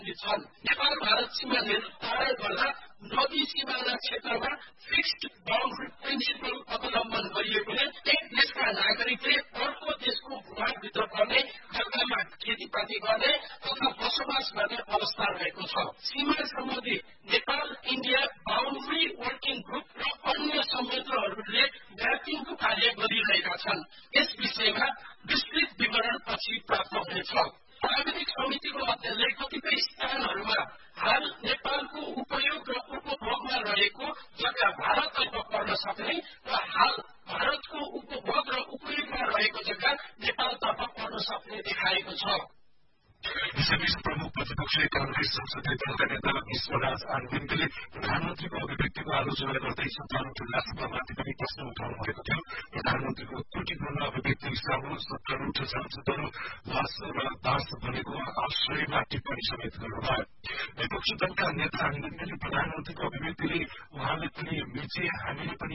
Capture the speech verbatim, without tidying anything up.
छन्। नेपाल भारत सीमाहरू तय गर्दा नदी सीमाना क्षेत्रमा फिक्स्ड बाउन्ड्री प्रिन्सिपल अवलम्बन गरिएकोले एक देशका नागरिकले अर्को देशको भूभागभित्र पर्ने जग्गामा खेतीपाती गर्ने तथा बसोबास गर्ने अवस्था रहेको छ। सीमा सम्बन्धी Nepal India boundary working group र अन्य संयन्त्रहरूले म्यापिङको कार्य गरिरहेका छन्। यस विषयमा विस्तृत विवरण पछि प्राप्त हुनेछ। प्राविधिक समितिको अध्ययनले कतिपय स्थानहरूमा हाल नेपालको उपयोग र उपभोगमा रहेको जग्गा भारततर्फ पर्न सक्ने र हाल भारतको उपभोग र उपयोगमा रहेको जग्गा नेपालतर्फ पर्न सक्ने देखाएको छ। यसैबीच प्रमुख प्रतिपक्षी कांग्रेस संसदीय दलका नेता विश्वराज आनन्दले प्रधानमन्त्रीको अभिव्यक्तिको आलोचना गर्दै सत्तारूढ राष्ट्रपतिमाथि पनि प्रश्न उठाउनु भएको थियो। प्रधानमन्त्रीको त्रुटिपूर्ण अभिव्यक्ति सामु सत्तारूढ सांसदहरू लास र दास भनेको आश्रयमा टिप्पणी समेत गर्नुभयो। विपक्षी दलका नेता आनन्दले प्रधानमन्त्रीको अभिव्यक्तिले उहाँले पनि मिचे हामीले पनि